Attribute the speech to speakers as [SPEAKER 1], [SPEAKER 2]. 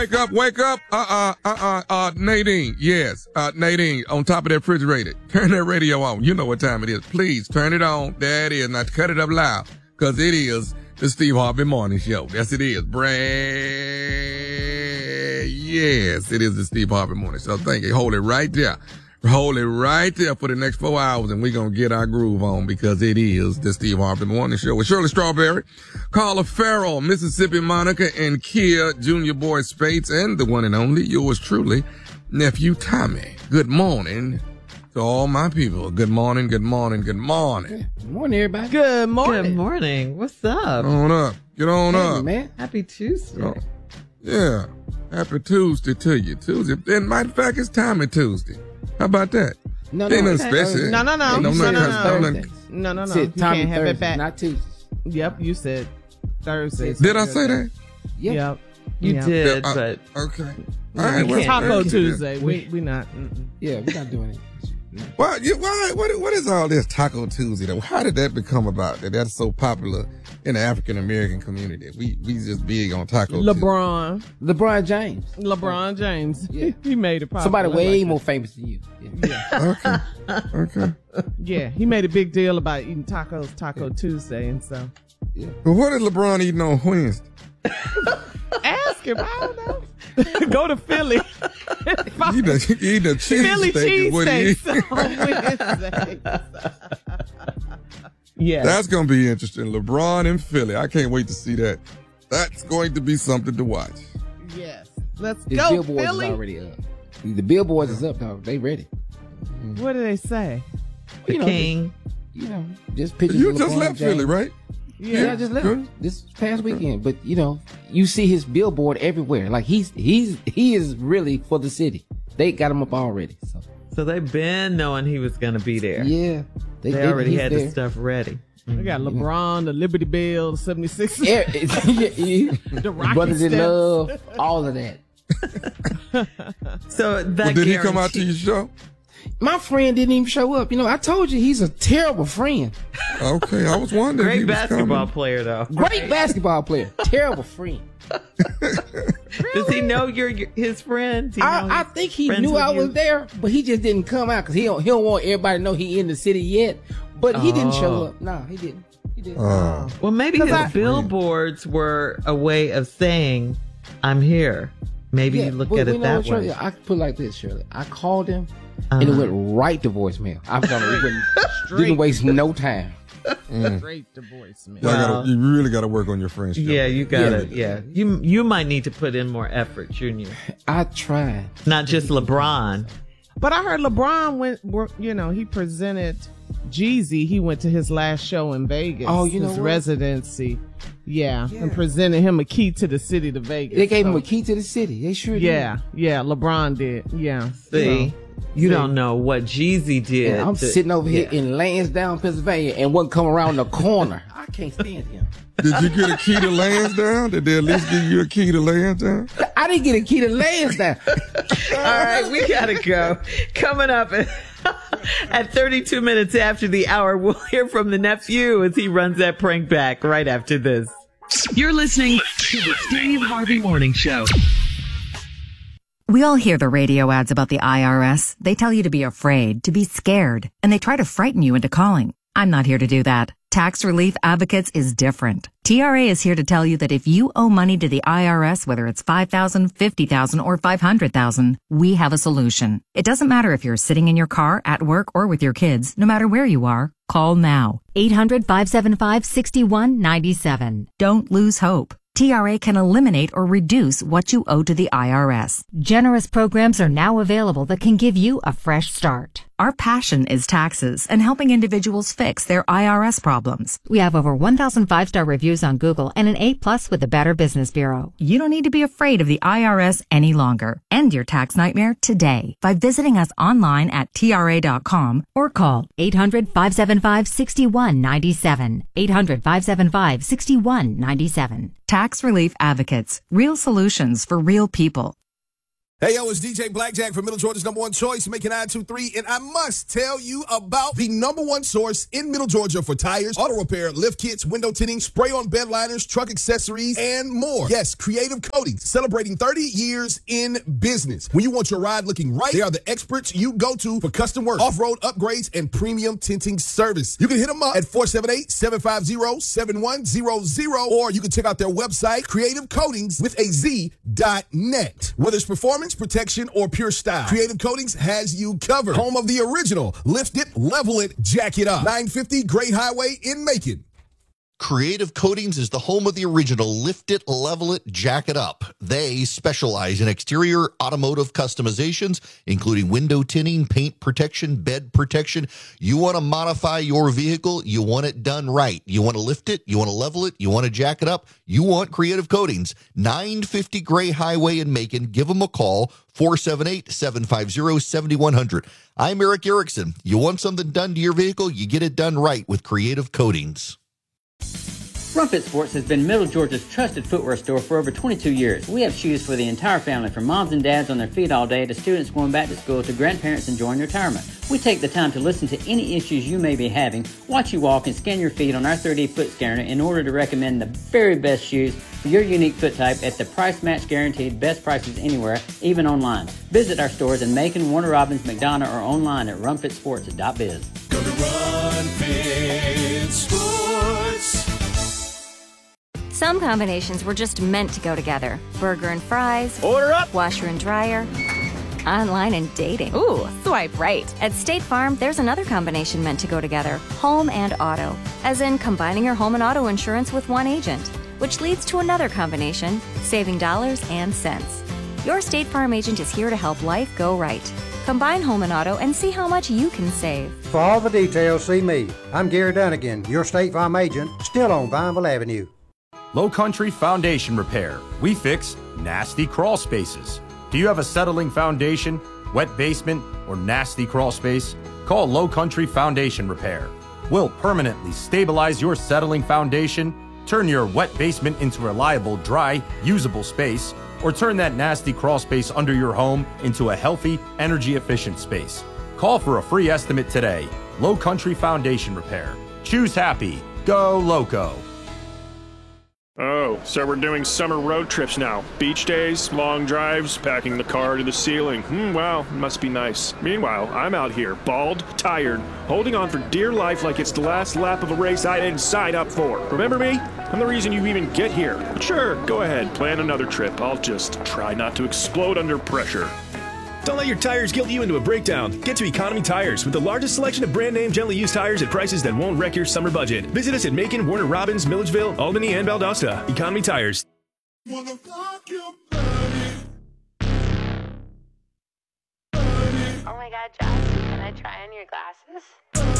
[SPEAKER 1] Wake up. Nadine. Yes. Nadine, on top of that refrigerator. Turn that radio on. You know what time it is. Please turn it on. There it is. Now cut it up loud. Cause it is the Steve Harvey Morning Show. Yes, it is. Yes, it is the Steve Harvey Morning Show. Thank you. Hold it right there. Hold it right there for the next 4 hours, and we're going to get our groove on because it is the Steve Harvey Morning Show with Shirley Strawberry, Carla Farrell, Mississippi Monica, and Kia, Junior Boy Spates, and the one and only, yours truly, Nephew Tommy. Good morning to all my people. Good morning, good morning, good morning.
[SPEAKER 2] Good morning, everybody.
[SPEAKER 3] Good morning.
[SPEAKER 4] Good morning. What's up?
[SPEAKER 1] Get on up. Get on up.
[SPEAKER 2] Man.
[SPEAKER 4] Happy Tuesday.
[SPEAKER 1] Yeah. Happy Tuesday to you. Tuesday. And matter of fact, it's Tommy Tuesday. How about that?
[SPEAKER 2] No,
[SPEAKER 1] Ain't nothing special.
[SPEAKER 3] No.
[SPEAKER 2] No.
[SPEAKER 3] You can't have it back.
[SPEAKER 2] Not Tuesday.
[SPEAKER 3] Yep, you said Thursday.
[SPEAKER 1] Did I say that?
[SPEAKER 3] Yep.
[SPEAKER 4] You did, but
[SPEAKER 1] okay. All
[SPEAKER 3] Right,
[SPEAKER 1] right,
[SPEAKER 3] Taco Tuesday. We not.
[SPEAKER 2] Yeah, we're not doing it.
[SPEAKER 1] Why? What is all this Taco Tuesday though? How did that become about? That's so popular in the African American community. We just big on Taco
[SPEAKER 3] LeBron
[SPEAKER 2] James.
[SPEAKER 3] LeBron James.
[SPEAKER 2] Yeah.
[SPEAKER 3] He made it popular.
[SPEAKER 2] Somebody way more famous than you.
[SPEAKER 3] Yeah.
[SPEAKER 1] Okay.
[SPEAKER 3] Yeah, he made a big deal about eating tacos Taco Tuesday, and so.
[SPEAKER 2] Yeah.
[SPEAKER 1] But what is LeBron eating on Wednesday?
[SPEAKER 3] Ask him. I don't know. Go to Philly.
[SPEAKER 1] He eat a
[SPEAKER 3] Philly
[SPEAKER 1] cheesesteak.
[SPEAKER 3] cheesesteaks on Wednesday. Yeah.
[SPEAKER 1] That's going to be interesting. LeBron in Philly. I can't wait to see that. That's going to be something to watch.
[SPEAKER 3] Yes. Let's
[SPEAKER 2] His
[SPEAKER 3] go,
[SPEAKER 2] billboards
[SPEAKER 3] Philly.
[SPEAKER 2] is already up. The billboards is up, dog. They ready.
[SPEAKER 3] What do they say?
[SPEAKER 4] the king.
[SPEAKER 2] Just pictures
[SPEAKER 1] You
[SPEAKER 2] of
[SPEAKER 1] just
[SPEAKER 2] LeBron
[SPEAKER 1] left
[SPEAKER 2] James.
[SPEAKER 1] Philly, right?
[SPEAKER 2] Yeah, I just left
[SPEAKER 1] Good.
[SPEAKER 2] this past weekend. But you see his billboard everywhere. Like he is really for the city. They got him up already.
[SPEAKER 4] So they've been knowing he was going to be there.
[SPEAKER 2] Yeah,
[SPEAKER 4] They already had the stuff ready.
[SPEAKER 3] We got LeBron, the Liberty Bell, the 76ers.
[SPEAKER 2] Yeah,
[SPEAKER 3] The Rocky
[SPEAKER 2] Brothers in
[SPEAKER 3] Steps.
[SPEAKER 2] Love, all of that.
[SPEAKER 4] So that
[SPEAKER 1] Well, did he come out to your show?
[SPEAKER 2] My friend didn't even show up. I told you he's a terrible friend.
[SPEAKER 1] Okay, I was wondering. if he
[SPEAKER 4] Great
[SPEAKER 1] was
[SPEAKER 4] basketball
[SPEAKER 1] coming.
[SPEAKER 4] player, though.
[SPEAKER 2] Great basketball player. Terrible friend.
[SPEAKER 4] Does he know you're his friend?
[SPEAKER 2] I think he knew I was there, but he just didn't come out because he don't want everybody to know he in the city yet. But he didn't show up. No, he didn't.
[SPEAKER 4] Well, maybe his billboards were a way of saying, I'm here. Maybe you look at it that way.
[SPEAKER 2] Shirley, I put it like this, Shirley. I called him, and it went right to voicemail. I'm telling you, didn't waste no time.
[SPEAKER 3] Straight to voicemail.
[SPEAKER 1] You really got to work on your friendship.
[SPEAKER 4] Yeah, you got it. Yeah. You might need to put in more effort, Junior.
[SPEAKER 2] I tried.
[SPEAKER 4] Not just LeBron.
[SPEAKER 3] But I heard LeBron went, he presented Jeezy. He went to his last show in Vegas.
[SPEAKER 2] Oh,
[SPEAKER 3] his
[SPEAKER 2] what?
[SPEAKER 3] residency. Yeah, and presented him a key to the city to Vegas.
[SPEAKER 2] They gave him a key to the city. They sure did.
[SPEAKER 3] Yeah, LeBron did. Yeah.
[SPEAKER 4] See? You don't know what Jeezy did.
[SPEAKER 2] Yeah, I'm sitting over here in Lansdowne, Pennsylvania, and wasn't come around the corner. I can't stand him.
[SPEAKER 1] Did you get a key to Lansdowne? Did they at least give you a key to Lansdowne?
[SPEAKER 2] I didn't get a key to Lansdowne.
[SPEAKER 4] All right, we gotta go. Coming up at 32 minutes after the hour, we'll hear from the nephew as he runs that prank back right after this.
[SPEAKER 5] You're listening to the Steve Harvey Morning Show.
[SPEAKER 6] We all hear the radio ads about the IRS. They tell you to be afraid, to be scared, and they try to frighten you into calling. I'm not here to do that. Tax Relief Advocates is different. TRA is here to tell you that if you owe money to the IRS, whether it's $5,000, $50,000, or $500,000, we have a solution. It doesn't matter if you're sitting in your car, at work, or with your kids. No matter where you are, call now. 800-575-6197. Don't lose hope. TRA can eliminate or reduce what you owe to the IRS. Generous programs are now available that can give you a fresh start. Our passion is taxes and helping individuals fix their IRS problems. We have over 1,000 5-star reviews on Google and an A+ with the Better Business Bureau. You don't need to be afraid of the IRS any longer. End your tax nightmare today by visiting us online at TRA.com or call 800-575-6197. 800-575-6197. Tax Relief Advocates. Real solutions for real people.
[SPEAKER 7] Hey, yo, it's DJ Blackjack from Middle Georgia's number one choice, Make It 923, and I must tell you about the number one source in Middle Georgia for tires, auto repair, lift kits, window tinting, spray-on bed liners, truck accessories, and more. Yes, Creative Coatings, celebrating 30 years in business. When you want your ride looking right, they are the experts you go to for custom work, off-road upgrades, and premium tinting service. You can hit them up at 478-750-7100, or you can check out their website, creativecoatings.net. Whether it's performance, protection, or pure style, Creative Coatings has you covered. Home of the original Lift It, Level It, Jack It Up. 950 Great Highway in Macon.
[SPEAKER 8] Creative Coatings is the home of the original Lift It, Level It, Jack It Up. They specialize in exterior automotive customizations, including window tinting, paint protection, bed protection. You want to modify your vehicle, you want it done right. You want to lift it, you want to level it, you want to jack it up, you want Creative Coatings. 950 Gray Highway in Macon. Give them a call, 478-750-7100. I'm Eric Erickson. You want something done to your vehicle, you get it done right with Creative Coatings.
[SPEAKER 9] Rumpet Sports has been Middle Georgia's trusted footwear store for over 22 years. We have shoes for the entire family, from moms and dads on their feet all day to students going back to school to grandparents enjoying retirement. We take the time to listen to any issues you may be having, watch you walk, and scan your feet on our 3D foot scanner in order to recommend the very best shoes for your unique foot type at the price match guaranteed, best prices anywhere, even online. Visit our stores in Macon, Warner Robins, McDonough, or online at rumpetsports.biz.
[SPEAKER 10] Go to Run Sports.
[SPEAKER 11] Some combinations were just meant to go together. Burger and fries.
[SPEAKER 12] Order up.
[SPEAKER 11] Washer and dryer. Online and dating.
[SPEAKER 12] Ooh, swipe right.
[SPEAKER 11] At State Farm, there's another combination meant to go together. Home and auto. As in combining your home and auto insurance with one agent. Which leads to another combination, saving dollars and cents. Your State Farm agent is here to help life go right. Combine home and auto and see how much you can save.
[SPEAKER 13] For all the details, see me. I'm Gary Dunnigan, your State Farm agent, still on Vineville Avenue.
[SPEAKER 14] Low Country Foundation Repair. We fix nasty crawl spaces. Do you have a settling foundation, wet basement, or nasty crawl space? Call Low Country Foundation Repair. We'll permanently stabilize your settling foundation, turn your wet basement into a reliable, dry, usable space, or turn that nasty crawl space under your home into a healthy, energy-efficient space. Call for a free estimate today. Low Country Foundation Repair. Choose happy. Go Loco.
[SPEAKER 15] Oh, so we're doing summer road trips now. Beach days, long drives, packing the car to the ceiling. Wow, must be nice. Meanwhile, I'm out here, bald, tired, holding on for dear life like it's the last lap of a race I didn't sign up for. Remember me? I'm the reason you even get here. But sure, go ahead, plan another trip. I'll just try not to explode under pressure.
[SPEAKER 16] Don't let your tires guilt you into a breakdown. Get to Economy Tires with the largest selection of brand name gently used tires at prices that won't wreck your summer budget. Visit us at Macon, Warner Robins, Milledgeville, Albany, and Valdosta. Economy Tires.
[SPEAKER 10] Oh
[SPEAKER 17] my God, Josh, can I try on your glasses?